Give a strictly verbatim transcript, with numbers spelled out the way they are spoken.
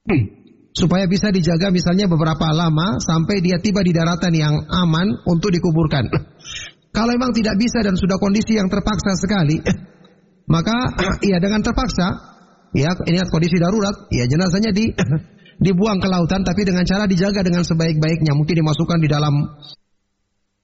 supaya bisa dijaga misalnya beberapa lama sampai dia tiba di daratan yang aman untuk dikuburkan. Kalau memang tidak bisa dan sudah kondisi yang terpaksa sekali, maka ya dengan terpaksa, ya ini kondisi darurat, ya jenazahnya di dibuang ke lautan, tapi dengan cara dijaga dengan sebaik-baiknya, mungkin dimasukkan di dalam